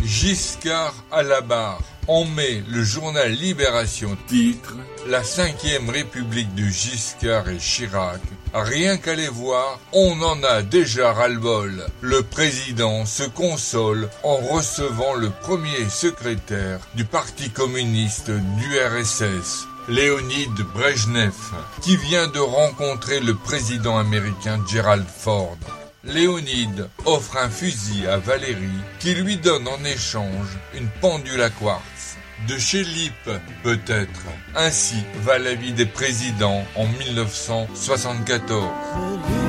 Giscard à la barre. En mai, le journal Libération titre « La 5e République de Giscard et Chirac. Rien qu'à les voir, on en a déjà ras-le-bol. Le président se console en recevant le premier secrétaire du Parti communiste d'URSS, Léonid Brejnev, qui vient de rencontrer le président américain Gerald Ford. Léonid offre un fusil à Valérie qui lui donne en échange une pendule à quartz. De chez Lippe, peut-être. Ainsi va la vie des présidents en 1974.